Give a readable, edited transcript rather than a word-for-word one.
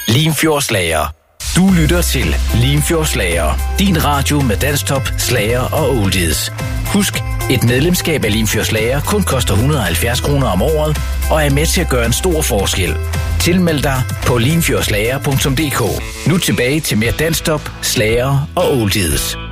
Limfjordsslager. Du lytter til Limfjordsslager. Din radio med danstop, slager og oldies. Husk, et medlemskab af Limfjordsslager kun koster 170 kroner om året og er med til at gøre en stor forskel. Tilmeld dig på limfjordslager.dk. Nu tilbage til mere danstop, slager og oldies.